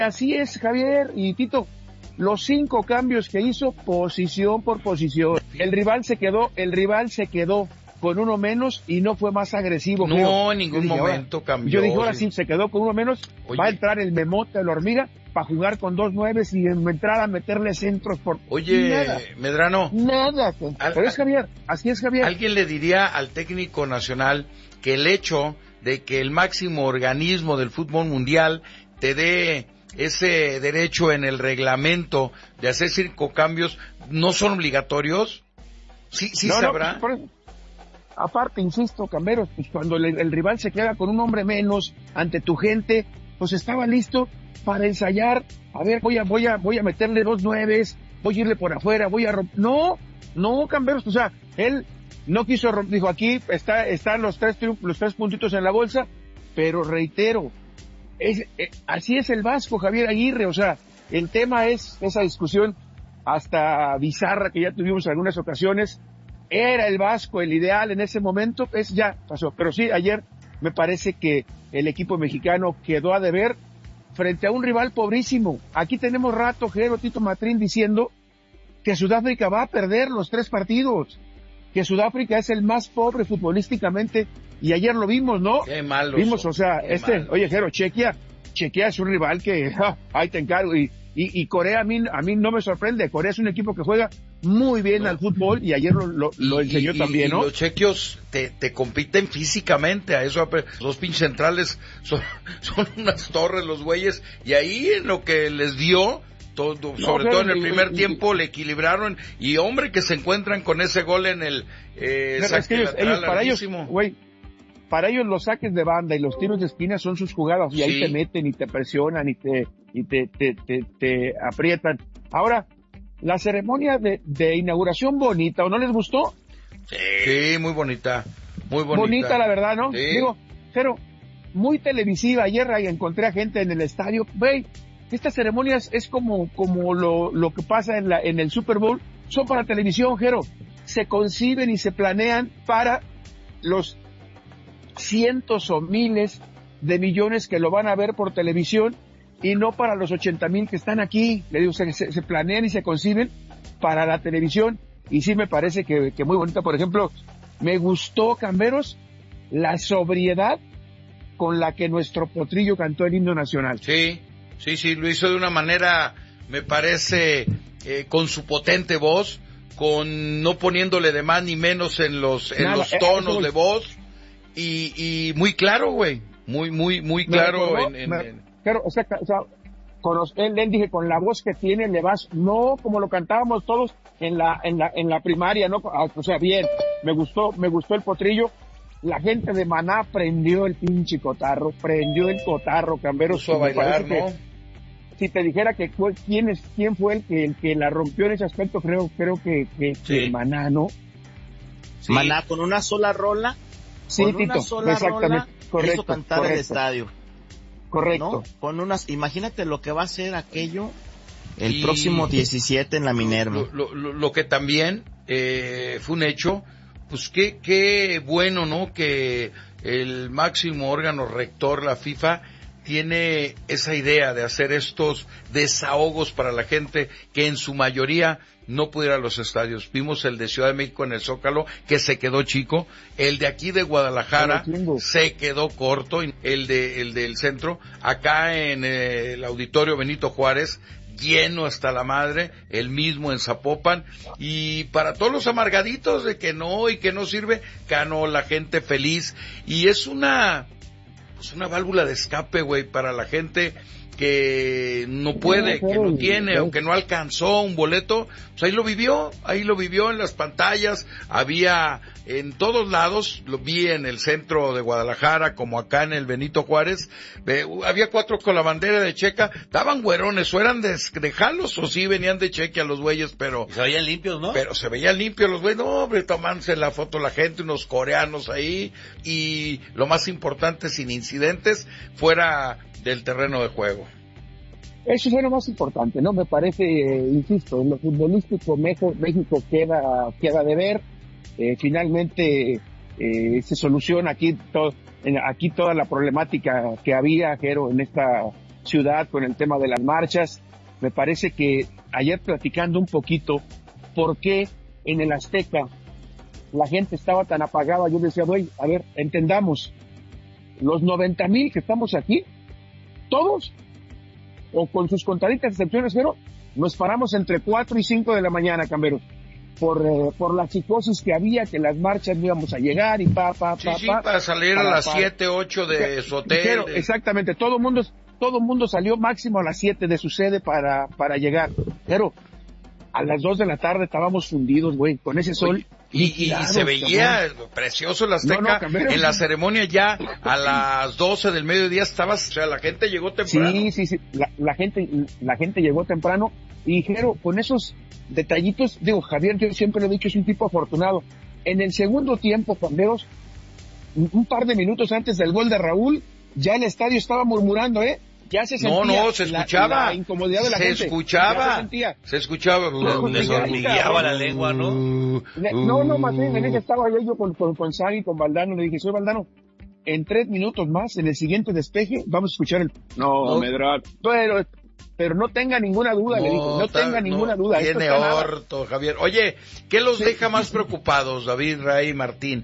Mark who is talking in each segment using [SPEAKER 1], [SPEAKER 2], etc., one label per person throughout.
[SPEAKER 1] Así es, Javier y Tito. Los 5 cambios que hizo, posición por posición. El rival se quedó con uno menos y no fue más agresivo.
[SPEAKER 2] No,
[SPEAKER 1] creo.
[SPEAKER 2] en ningún momento cambió.
[SPEAKER 1] Yo dije, ahora sí, se quedó con uno menos.
[SPEAKER 2] Oye.
[SPEAKER 1] Va a entrar el Memote de la Hormiga para jugar con 2 9s y entrar a meterle centros por...
[SPEAKER 2] Oye,
[SPEAKER 1] nada.
[SPEAKER 2] Medrano.
[SPEAKER 1] Nada. Pero es Javier, así es Javier.
[SPEAKER 2] ¿Alguien le diría al técnico nacional que el hecho de que el máximo organismo del fútbol mundial te dé ese derecho en el reglamento de hacer 5 cambios no son obligatorios? Sí no, sabrá.
[SPEAKER 1] Aparte, insisto, Camberos, pues cuando el rival se queda con un hombre menos ante tu gente, pues estaba listo para ensayar. A ver, voy a meterle 2 9s, voy a irle por afuera, voy a romper. No, Camberos, o sea, él no quiso romper, dijo, aquí están los 3 puntitos en la bolsa, pero reitero, así es el Vasco, Javier Aguirre, o sea, el tema es esa discusión hasta bizarra que ya tuvimos en algunas ocasiones. Era el Vasco el ideal en ese momento, ya pasó. Pero sí, ayer me parece que el equipo mexicano quedó a deber frente a un rival pobrísimo. Aquí tenemos rato, Jero, Tito Matrín diciendo que Sudáfrica va a perder los 3 partidos, que Sudáfrica es el más pobre futbolísticamente, y ayer lo vimos, ¿no?
[SPEAKER 2] Qué malo.
[SPEAKER 1] Vimos, o sea, oye, Jero, Chequia es un rival que, ahí te encargo, y Corea a mí no me sorprende. Corea es un equipo que juega muy bien al fútbol y ayer lo enseñó también, ¿no?
[SPEAKER 2] Y los chequios te compiten físicamente, a eso los pinches centrales son unas torres los güeyes, y ahí en lo que les dio todo, sobre todo en el primer tiempo le equilibraron, y hombre que se encuentran con ese gol en el
[SPEAKER 1] es que para ellos los saques de banda y los tiros de esquina son sus jugadas, y ahí te meten y te presionan y te aprietan. Ahora, la ceremonia de inauguración bonita, ¿o no les gustó?
[SPEAKER 2] Sí, muy bonita.
[SPEAKER 1] Bonita, la verdad, ¿no?
[SPEAKER 2] Sí.
[SPEAKER 1] Digo, pero muy televisiva. Ayer encontré a gente en el estadio. Güey, estas ceremonias es como lo que pasa en el Super Bowl. Son para televisión, Jero. Se conciben y se planean para los cientos o miles de millones que lo van a ver por televisión, y no para los 80,000 que están aquí. Le digo, se planean y se conciben para la televisión, y sí me parece que muy bonita. Por ejemplo, me gustó, Camberos, la sobriedad con la que nuestro potrillo cantó el himno nacional.
[SPEAKER 2] Sí, lo hizo de una manera, me parece, con su potente voz, con no poniéndole de más ni menos en los tonos de voz, y muy claro, güey, muy claro.
[SPEAKER 1] Pero, o sea, él dije, con la voz que tiene, le vas, no como lo cantábamos todos en la primaria, ¿no? O sea, bien, me gustó el potrillo. La gente de Maná prendió el pinche cotarro, Camberos.
[SPEAKER 2] Puso a bailar, ¿no?
[SPEAKER 1] Si te dijera que quién fue el que la rompió en ese aspecto, creo que Maná, ¿no?
[SPEAKER 3] Sí. Maná, con una sola rola,
[SPEAKER 1] sí, con Tito, una sola rola,
[SPEAKER 3] correcto, hizo cantar el estadio.
[SPEAKER 1] Correcto.
[SPEAKER 3] ¿No? Imagínate lo que va a ser aquello el próximo 17 en la Minerva.
[SPEAKER 2] Lo que también fue un hecho, pues qué bueno, ¿no? Que el máximo órgano rector, la FIFA, tiene esa idea de hacer estos desahogos para la gente que en su mayoría no puede ir a los estadios. Vimos el de Ciudad de México en el Zócalo, que se quedó chico, el de aquí de Guadalajara se quedó corto, el del centro, acá en el Auditorio Benito Juárez, lleno hasta la madre, el mismo en Zapopan, y para todos los amargaditos de que no y que no sirve, ganó la gente feliz, y es una válvula de escape, güey, para la gente que no puede, que no tiene o que no alcanzó un boleto. Pues ahí lo vivió en las pantallas, había en todos lados, lo vi en el centro de Guadalajara como acá en el Benito Juárez, había 4 con la bandera de Checa, daban güerones, o eran de jalos o sí venían de Chequia los güeyes, pero
[SPEAKER 3] se veían limpios, ¿no?
[SPEAKER 2] Pero se veían limpios los güeyes, no, hombre, tomándose la foto la gente, unos coreanos ahí, y lo más importante, sin incidentes, fuera del terreno de juego.
[SPEAKER 1] Eso fue lo más importante, ¿no? Me parece, insisto, en lo futbolístico México queda de ver. Finalmente se soluciona aquí toda la problemática que había, Jero, en ciudad con el tema de las marchas. Me parece que ayer platicando un poquito por qué en el Azteca la gente estaba tan apagada, yo decía, güey, a ver, entendamos, los 90,000 que estamos aquí, todos, o con sus contaditas excepciones, pero nos paramos entre 4 y 5 de la mañana, Camberos, por la psicosis que había, que las marchas no íbamos a llegar y
[SPEAKER 2] para salir a las 7, 8 de su hotel.
[SPEAKER 1] Pero, exactamente, todo mundo salió máximo a las 7 de su sede para llegar, pero a las 2 de la tarde estábamos fundidos, güey, con ese sol.
[SPEAKER 2] Y se veía precioso el Azteca. En la ceremonia ya a las 12 del mediodía estabas, o sea, la gente llegó temprano.
[SPEAKER 1] Sí, la gente llegó temprano. Y Jero, con esos detallitos, digo, Javier, yo siempre lo he dicho, es un tipo afortunado. En el segundo tiempo, Camberos, un par de minutos antes del gol de Raúl, ya el estadio estaba murmurando, ya se sentía
[SPEAKER 2] se escuchaba
[SPEAKER 1] la incomodidad de la gente.
[SPEAKER 2] Se escuchaba.
[SPEAKER 3] Les hormigueaba la lengua, ¿no?
[SPEAKER 1] No, más bien, en ese estaba yo con Sagui, con Valdano, le dije, soy Valdano, en 3 minutos más, en el siguiente despeje, vamos a escuchar el... No. Medrat, pero no tenga ninguna duda, le dije, no tenga ninguna duda.
[SPEAKER 2] Tiene orto, Javier. Oye, ¿qué los deja más preocupados, David, Ray, Martín?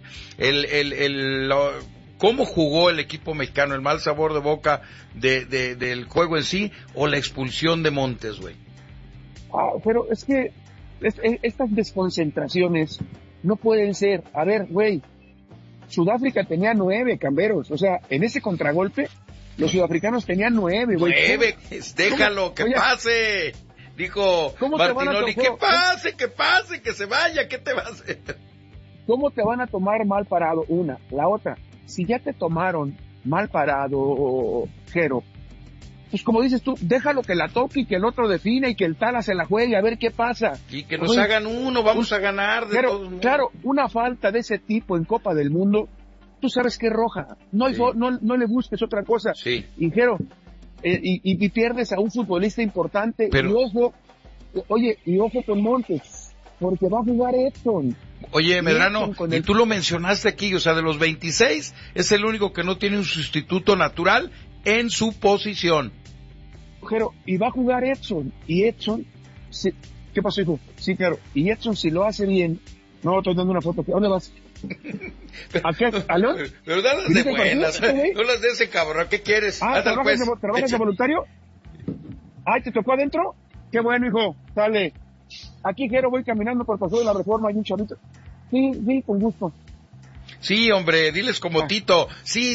[SPEAKER 2] ¿Cómo jugó el equipo mexicano? ¿El mal sabor de boca del juego en sí o la expulsión de Montes, güey?
[SPEAKER 1] Pero es que estas desconcentraciones no pueden ser. A ver, güey, Sudáfrica tenía 9, Camberos. O sea, en ese contragolpe, los sudafricanos tenían 9, güey.
[SPEAKER 2] 9, déjalo, que pase. Dijo Martinoli, que pase, que se vaya, ¿qué te va a hacer?
[SPEAKER 1] ¿Cómo te van a tomar mal parado? Una. La otra, si ya te tomaron mal parado, Jero, pues como dices tú, déjalo que la toque y que el otro define y que el Tala se la juegue a ver qué pasa.
[SPEAKER 2] Y que nos hagan uno, vamos a ganar de todos modos.
[SPEAKER 1] Claro, una falta de ese tipo en Copa del Mundo, tú sabes que es roja. No le busques otra cosa.
[SPEAKER 2] Sí.
[SPEAKER 1] Y Jero, y pierdes a un futbolista importante.
[SPEAKER 2] Pero...
[SPEAKER 1] y ojo con Montes, porque va a jugar Edson.
[SPEAKER 2] Oye, Medrano, y tú lo mencionaste aquí, o sea, de los 26, es el único que no tiene un sustituto natural en su posición.
[SPEAKER 1] Pero, y va a jugar Edson, y Edson, ¿qué pasó, hijo? Sí, claro, y Edson si lo hace bien, no, estoy dando una foto, ¿a dónde vas? ¿A qué? ¿Aló?
[SPEAKER 2] Pero dalas de buenas, no las de ese cabrón, ¿qué quieres?
[SPEAKER 1] ¿Trabajas de voluntario? Ay, ¿te tocó adentro? Qué bueno, hijo, dale. Aquí, Jero, voy caminando por Paseo de la Reforma, hay un chavito. Sí, con gusto.
[SPEAKER 2] Sí, hombre, diles como Tito. Sí.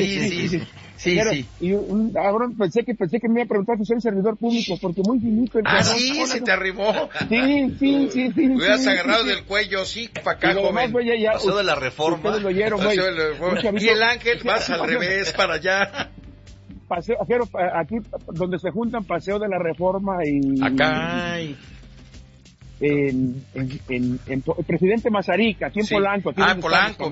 [SPEAKER 1] Y ahora pensé que me iba a preguntar si soy servidor público, porque muy finito el cabrón.
[SPEAKER 2] Sí, se te arrimó.
[SPEAKER 1] Sí.
[SPEAKER 2] Me hubieras agarrado del cuello, sí, para acá, joven.
[SPEAKER 3] Paseo de la Reforma.
[SPEAKER 2] Y el Ángel, vas al revés, para allá.
[SPEAKER 1] Paseo, aquí donde se juntan Paseo de la Reforma y...
[SPEAKER 2] Acá
[SPEAKER 1] en Presidente Mazarik, aquí en Polanco. Aquí
[SPEAKER 2] en Polanco.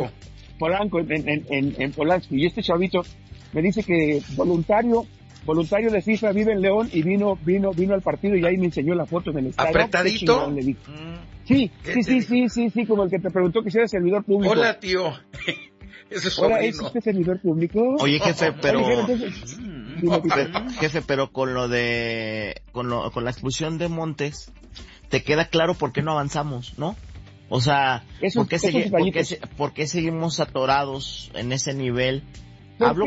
[SPEAKER 1] En Polanco. Y este chavito me dice que voluntario de FIFA, vive en León y vino al partido y ahí me enseñó la foto del estadio.
[SPEAKER 2] ¿Apretadito?
[SPEAKER 1] Sí, como el que te preguntó que si eres servidor público.
[SPEAKER 2] Hola, tío. Ese es
[SPEAKER 1] sobrino. ¿Es usted servidor público?
[SPEAKER 3] Oye, jefe, pero... Jefe, pero con lo de... Con la expulsión de Montes, te queda claro por qué no avanzamos, ¿no? O sea, ¿por qué seguimos atorados en ese nivel? Hablo,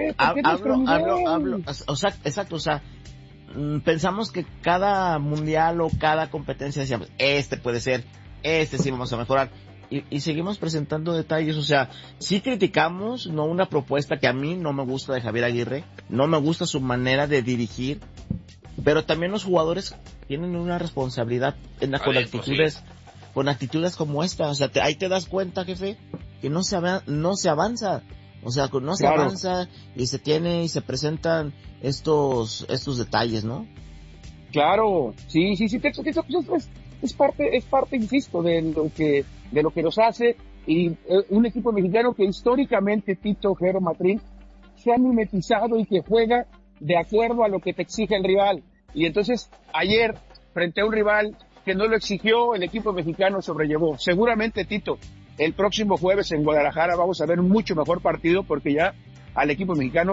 [SPEAKER 3] o sea, exacto, o sea, pensamos que cada mundial o cada competencia decíamos, puede ser, sí vamos a mejorar, y seguimos presentando detalles, o sea, sí criticamos, no una propuesta que a mí no me gusta de Javier Aguirre, no me gusta su manera de dirigir, pero también los jugadores tienen una responsabilidad con actitudes como esta, o sea, ahí te das cuenta, jefe, que no se avanza, o sea, que no se avanza y se presentan estos detalles, ¿no?
[SPEAKER 1] Claro, sí, es parte, insisto, de lo que nos hace, y un equipo mexicano que históricamente, Tito, Jero, Matrín, se ha mimetizado y que juega de acuerdo a lo que te exige el rival. Y entonces, ayer, frente a un rival que no lo exigió, el equipo mexicano sobrellevó. Seguramente, Tito, el próximo jueves en Guadalajara vamos a ver un mucho mejor partido, porque ya al equipo mexicano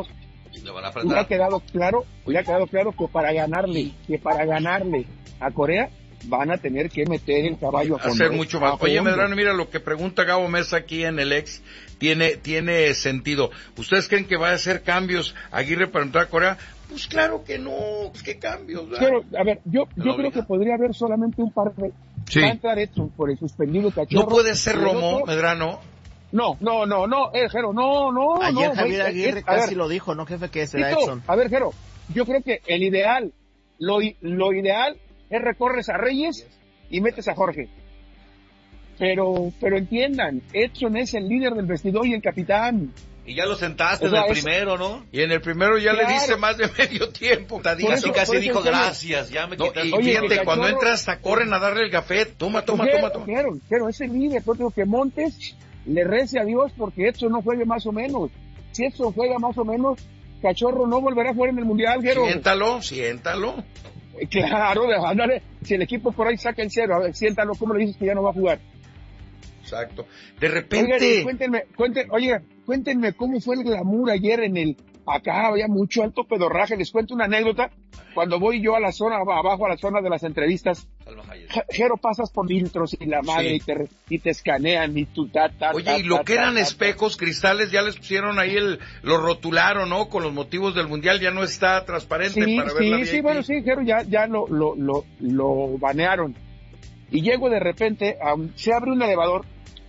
[SPEAKER 4] Le van a
[SPEAKER 1] hubiera quedado claro que para ganarle a Corea van a tener que meter el caballo a fondo.
[SPEAKER 2] Hacer mucho más. Oye, Medrano, mira lo que pregunta Gabo Mesa aquí en el ex, tiene sentido. ¿Ustedes creen que va a hacer cambios Aguirre para entrar a Corea? Pues claro que no, ¿qué cambios?
[SPEAKER 1] Pero, a ver, yo creo que podría haber solamente un par de...
[SPEAKER 2] Sí.
[SPEAKER 1] Va a entrar Edson por el suspendido Cachorro.
[SPEAKER 2] ¿No puede ser Romo, Medrano?
[SPEAKER 1] No, Jero, no.
[SPEAKER 3] Ayer Javier Aguirre casi lo dijo, ¿no, jefe? Que será Edson.
[SPEAKER 1] A ver, Jero, yo creo que el ideal, lo ideal es recorres a Reyes y metes a Jorge. Pero entiendan, Edson es el líder del vestidor y el capitán.
[SPEAKER 4] Y ya lo sentaste en el primero, ¿no?
[SPEAKER 2] Y en el primero ya le dice más de medio tiempo.
[SPEAKER 4] Casi dijo gracias, ya me quitaste.
[SPEAKER 2] Y fíjate, cuando entra hasta corren a darle el café. Toma.
[SPEAKER 1] Pero ese líder, yo creo que Montes le rece a Dios porque Edson no juegue más o menos. Si Edson juega más o menos, Cachorro no volverá a jugar en el Mundial, Jero.
[SPEAKER 2] Siéntalo.
[SPEAKER 1] Claro, ándale. Si el equipo por ahí saca el 0, a ver, siéntalo, ¿cómo le dices que ya no va a jugar?
[SPEAKER 2] Exacto. De repente...
[SPEAKER 1] Cuéntenme cómo fue el glamour ayer acá había mucho alto pedorraje. Les cuento una anécdota. Cuando voy yo a la zona, abajo a la zona de las entrevistas, Jero, pasas por filtros y la madre, sí, y te escanean y tu
[SPEAKER 2] Oye, y lo que eran espejos, cristales, ya les pusieron ahí lo rotularon, ¿no? Con los motivos del Mundial, ya no está transparente para ver la VIP.
[SPEAKER 1] Sí, bueno, sí, Jero, ya lo banearon. Y llego de repente, se abre un elevador,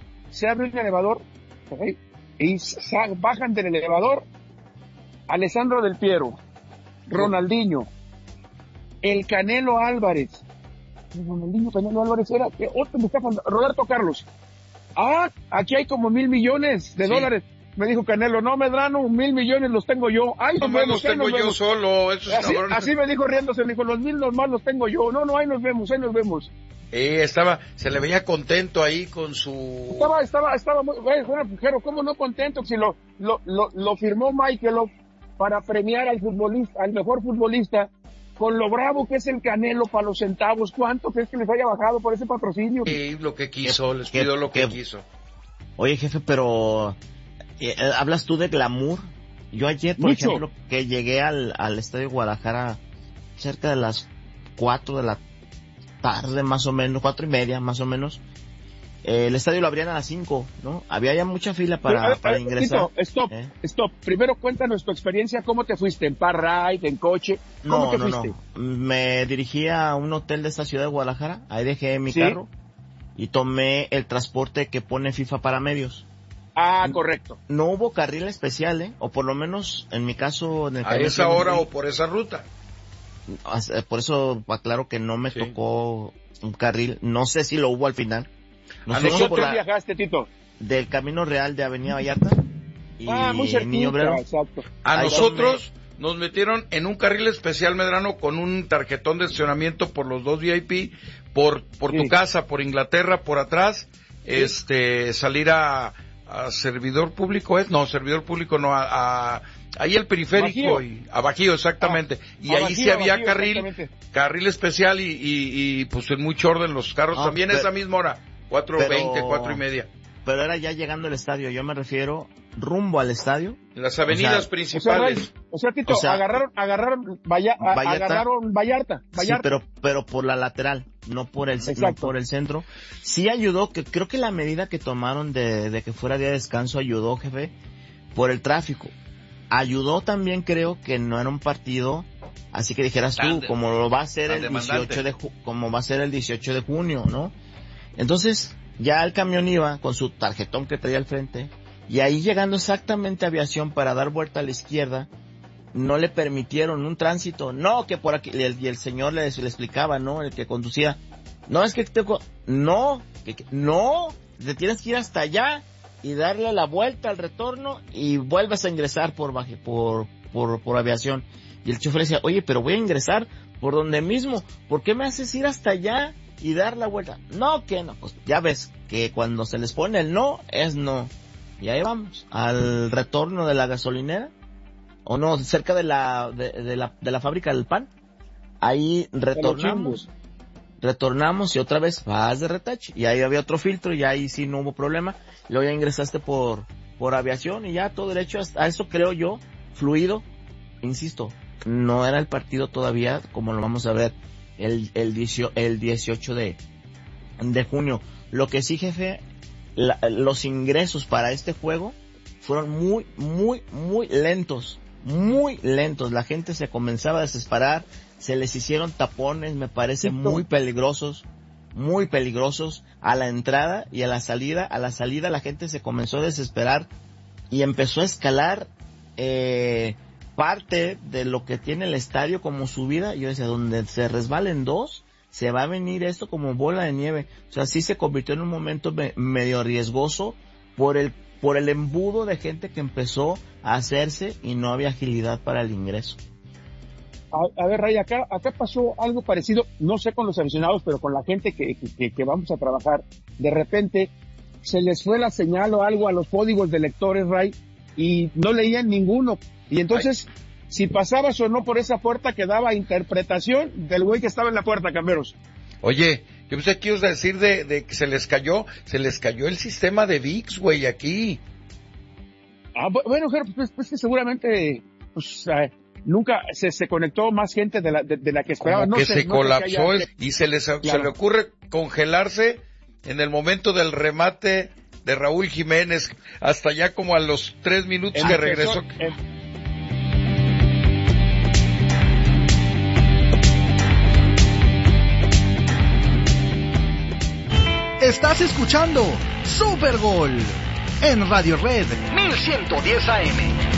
[SPEAKER 1] ¿okay? Y bajan del elevador Alessandro Del Piero, Ronaldinho, el Canelo Álvarez. Canelo Álvarez era otro me está faltando, Roberto Carlos. Aquí hay como $1,000 millones de dólares. Me dijo Canelo, no, Medrano, 1,000 millones los tengo yo. Ay,
[SPEAKER 2] los tengo yo solo. Eso es
[SPEAKER 1] así me dijo riéndose, me dijo, los 1,000 nomás los tengo yo. No, ahí nos vemos.
[SPEAKER 2] Se le veía contento ahí con su...
[SPEAKER 1] Estaba muy, bueno, ¿cómo no contento? Si lo firmó Michael para premiar al mejor futbolista, con lo bravo que es el Canelo para los centavos. ¿Cuánto crees que les haya bajado por ese patrocinio?
[SPEAKER 2] Sí, lo que quiso, les pidió lo que quiso.
[SPEAKER 3] Oye, jefe, pero hablas tú de glamour. Yo ayer, por ejemplo, que llegué al Estadio Guadalajara cerca de las 4 de la tarde, más o menos, 4:30, más o menos. El estadio lo abrían a las 5, ¿no? Había ya mucha fila para ingresar.
[SPEAKER 1] Tito, stop. Primero cuéntanos tu experiencia, ¿cómo te fuiste? ¿En par ride, en coche? ¿Cómo te fuiste?
[SPEAKER 3] No. Me dirigí a un hotel de esta ciudad de Guadalajara, ahí dejé mi carro y tomé el transporte que pone FIFA para medios.
[SPEAKER 1] Correcto.
[SPEAKER 3] No hubo carril especial, o por lo menos en mi caso...
[SPEAKER 2] ¿A esa hora o por esa ruta?
[SPEAKER 3] Por eso aclaro que no me tocó un carril, no sé si lo hubo al final.
[SPEAKER 1] ¿Nosotros viajaste, Tito?
[SPEAKER 3] Del Camino Real de Avenida Vallarta y
[SPEAKER 1] muy cerquita,
[SPEAKER 3] Obrero.
[SPEAKER 1] Exacto.
[SPEAKER 2] A nosotros nos metieron en un carril especial, Medrano, con un tarjetón de estacionamiento por los 2 VIP, por tu casa, por Inglaterra, por atrás, salir a servidor público, servidor público no, ahí el periférico, a Bajío, exactamente, y ahí sí había carril especial y pues en mucho orden los carros también esa misma hora, 4:20, 4:30.
[SPEAKER 3] Pero era ya llegando al estadio, yo me refiero rumbo al estadio.
[SPEAKER 2] En las avenidas principales.
[SPEAKER 1] Tito, agarraron Vallarta.
[SPEAKER 3] Sí, pero por la lateral, no por el centro. Sí ayudó, que creo que la medida que tomaron de que fuera día de descanso ayudó, jefe, por el tráfico. Ayudó también, creo, que no era un partido, así que dijeras tú, como lo va a ser el 18 de junio, ¿no? Entonces, ya el camión iba con su tarjetón que traía al frente, y ahí llegando exactamente a Aviación para dar vuelta a la izquierda, no le permitieron un tránsito, no, que por aquí, y el señor le explicaba, ¿no? El que conducía, no, es que no, te tienes que ir hasta allá y darle la vuelta al retorno y vuelves a ingresar por Aviación. Y el chofer le decía, oye, pero voy a ingresar por donde mismo, ¿por qué me haces ir hasta allá y dar la vuelta? No, que no, pues ya ves que cuando se les pone el no, es no. Y ahí vamos, al retorno de la gasolinera, o no, cerca de la fábrica del pan. Ahí retornamos y otra vez vas de retache. Y ahí había otro filtro y ahí sí no hubo problema. Luego ya ingresaste por Aviación y ya todo derecho a eso, creo yo, fluido. insisto, no era el partido todavía como lo vamos a ver el 18 de junio. Lo que sí, jefe, los ingresos para este juego fueron muy, muy, muy lentos. Muy lentos. La gente se comenzaba a desesperar. Se les hicieron tapones, me parece, muy peligrosos a la entrada y a la salida. A la salida la gente se comenzó a desesperar y empezó a escalar parte de lo que tiene el estadio como subida. Yo decía, donde se resbalen dos, se va a venir esto como bola de nieve. O sea, sí se convirtió en un momento medio riesgoso por el embudo de gente que empezó a hacerse y no había agilidad para el ingreso.
[SPEAKER 1] A ver, Ray, acá pasó algo parecido, no sé con los aficionados, pero con la gente que vamos a trabajar. De repente se les fue la señal o algo a los códigos de lectores, Ray, y no leían ninguno. Y entonces, si pasabas o no por esa puerta, quedaba interpretación del güey que estaba en la puerta, Camberos.
[SPEAKER 2] Oye, yo pensé que ibas a decir de que se les cayó el sistema de VIX, güey, aquí.
[SPEAKER 1] Bueno, pues que seguramente, nunca se conectó más gente de la que esperaba.
[SPEAKER 2] No que sé, se colapsó y se le ocurre congelarse en el momento del remate de Raúl Jiménez, hasta ya como a los 3 minutos que regresó.
[SPEAKER 5] Estás escuchando Super Gol en Radio Red 1110 AM.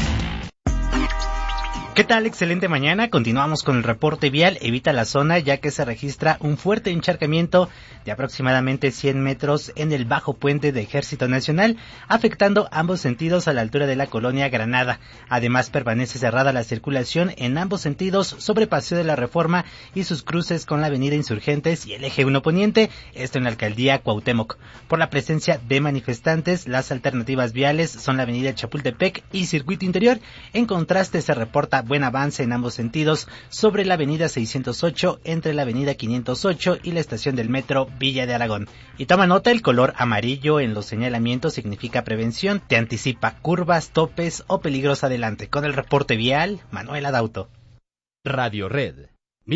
[SPEAKER 6] ¿Qué tal? Excelente mañana. Continuamos con el reporte vial. Evita la zona ya que se registra un fuerte encharcamiento de aproximadamente 100 metros en el bajo puente de Ejército Nacional, afectando ambos sentidos a la altura de la colonia Granada. Además, permanece cerrada la circulación en ambos sentidos sobre Paseo de la Reforma y sus cruces con la avenida Insurgentes y el eje 1 Poniente, esto en la alcaldía Cuauhtémoc. Por la presencia de manifestantes, las alternativas viales son la avenida Chapultepec y Circuito Interior. En contraste, se reporta buen avance en ambos sentidos sobre la avenida 608 entre la avenida 508 y la estación del metro Villa de Aragón. Y toma nota, el color amarillo en los señalamientos significa prevención, te anticipa curvas, topes o peligros adelante. Con el reporte vial, Manuel Adauto.
[SPEAKER 7] Radio Red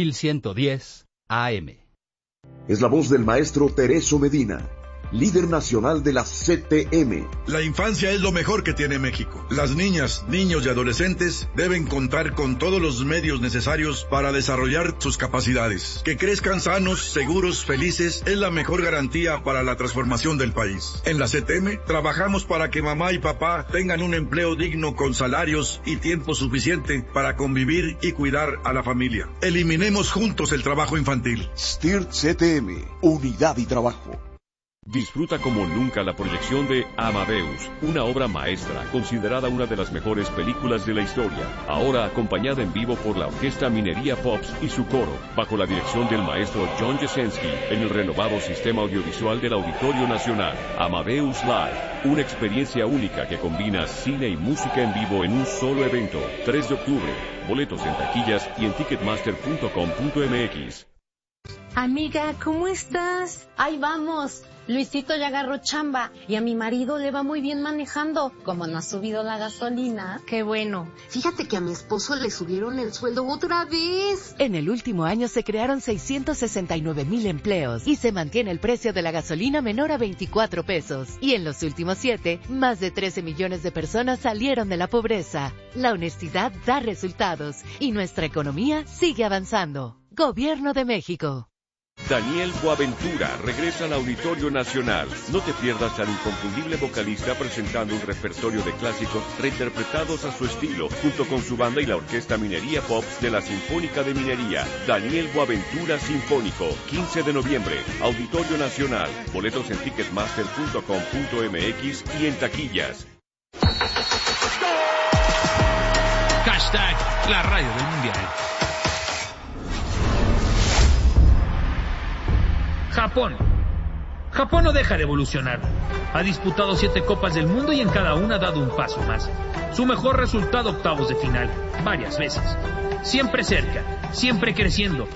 [SPEAKER 7] 1110 AM.
[SPEAKER 8] Es la voz del maestro Tereso Medina, líder nacional de la CTM.
[SPEAKER 9] La infancia es lo mejor que tiene México. Las niñas, niños y adolescentes deben contar con todos los medios necesarios para desarrollar sus capacidades. Que crezcan sanos, seguros, felices es la mejor garantía para la transformación del país. En la CTM trabajamos para que mamá y papá tengan un empleo digno con salarios y tiempo suficiente para convivir y cuidar a la familia. Eliminemos juntos el trabajo infantil.
[SPEAKER 8] STIR CTM, unidad y trabajo.
[SPEAKER 7] Disfruta como nunca la proyección de Amadeus, una obra maestra, considerada una de las mejores películas de la historia, ahora acompañada en vivo por la Orquesta Minería Pops y su coro, bajo la dirección del maestro John Jasenski, en el renovado sistema audiovisual del Auditorio Nacional. Amadeus Live, una experiencia única que combina cine y música en vivo en un solo evento. 3 de octubre, boletos en taquillas y en ticketmaster.com.mx.
[SPEAKER 10] Amiga, ¿cómo estás?
[SPEAKER 11] Ahí vamos. Luisito ya agarró chamba y a mi marido le va muy bien manejando. Como no ha subido la gasolina.
[SPEAKER 10] Qué bueno.
[SPEAKER 11] Fíjate que a mi esposo le subieron el sueldo otra vez.
[SPEAKER 12] En el último año se crearon 669,000 empleos y se mantiene el precio de la gasolina menor a 24 pesos. Y en los últimos 7, más de 13 millones de personas salieron de la pobreza. La honestidad da resultados y nuestra economía sigue avanzando. Gobierno de México.
[SPEAKER 7] Daniel Boaventura regresa al Auditorio Nacional. No te pierdas al inconfundible vocalista presentando un repertorio de clásicos reinterpretados a su estilo, junto con su banda y la Orquesta Minería Pops de la Sinfónica de Minería. Daniel Boaventura Sinfónico, 15 de noviembre, Auditorio Nacional. Boletos en ticketmaster.com.mx y en taquillas.
[SPEAKER 13] Hashtag la radio del mundial. Japón no deja de evolucionar. Ha disputado 7 Copas del Mundo y en cada una ha dado un paso más. Su mejor resultado, octavos de final, varias veces. Siempre cerca, siempre creciendo.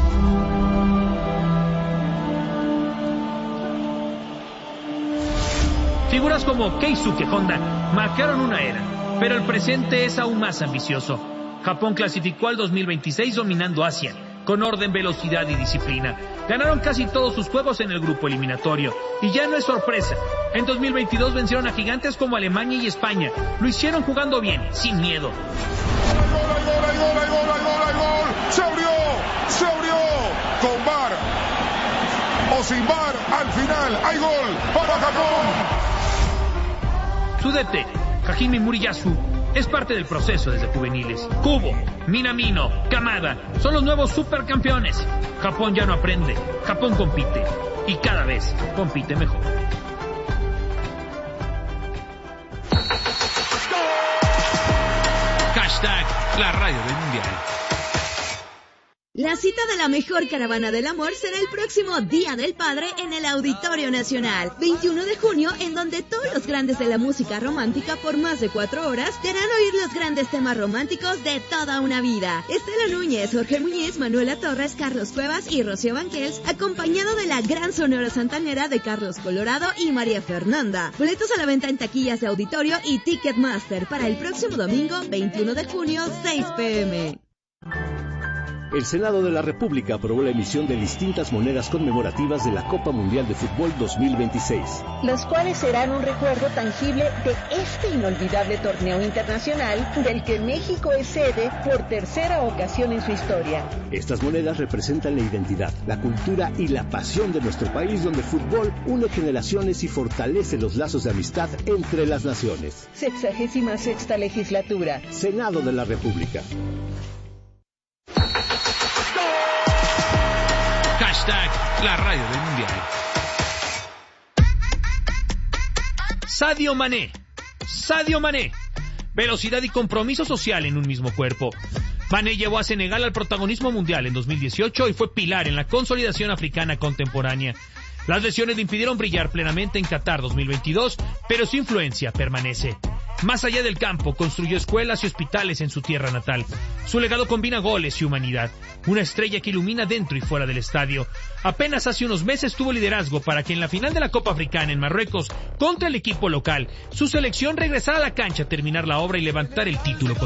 [SPEAKER 13] Figuras como Keisuke Honda marcaron una era, pero el presente es aún más ambicioso. Japón clasificó al 2026 dominando Asia, con orden, velocidad y disciplina. Ganaron casi todos sus juegos en el grupo eliminatorio. Y ya no es sorpresa. En 2022 vencieron a gigantes como Alemania y España. Lo hicieron jugando bien, sin miedo.
[SPEAKER 14] ¡Hay gol! ¡Se abrió! Con VAR o sin VAR, al final hay gol para Japón.
[SPEAKER 13] Su DT, Hajime Muriyasu, es parte del proceso desde juveniles. Kubo, Minamino, Kamada son los nuevos supercampeones. Japón ya no aprende, Japón compite. Y cada vez compite mejor.
[SPEAKER 15] Hashtag la radio del mundial.
[SPEAKER 16] La cita de la mejor caravana del amor será el próximo Día del Padre en el Auditorio Nacional, 21 de junio, en donde todos los grandes de la música romántica por más de 4 horas te harán oír los grandes temas románticos de toda una vida. Estela Núñez, Jorge Muñiz, Manuela Torres, Carlos Cuevas y Rocío Banquels, acompañado de la gran sonora santanera de Carlos Colorado y María Fernanda. Boletos a la venta en taquillas de auditorio y Ticketmaster para el próximo domingo, 21 de junio, 6 p.m.
[SPEAKER 17] El Senado de la República aprobó la emisión de distintas monedas conmemorativas de la Copa Mundial de Fútbol 2026.
[SPEAKER 18] Los cuales serán un recuerdo tangible de este inolvidable torneo internacional del que México es sede por tercera ocasión en su historia.
[SPEAKER 17] Estas monedas representan la identidad, la cultura y la pasión de nuestro país, donde el fútbol une generaciones y fortalece los lazos de amistad entre las naciones.
[SPEAKER 18] 66ª legislatura.
[SPEAKER 17] Senado de la República.
[SPEAKER 15] Hashtag la radio del mundial.
[SPEAKER 13] Sadio Mané. Velocidad y compromiso social en un mismo cuerpo. Mané llevó a Senegal al protagonismo mundial en 2018 y fue pilar en la consolidación africana contemporánea. Las lesiones le impidieron brillar plenamente en Qatar 2022, pero su influencia permanece. Más allá del campo, construyó escuelas y hospitales en su tierra natal. Su legado combina goles y humanidad. Una estrella que ilumina dentro y fuera del estadio. Apenas hace unos meses tuvo liderazgo para que en la final de la Copa Africana en Marruecos, contra el equipo local, su selección regresara a la cancha a terminar la obra y levantar el título.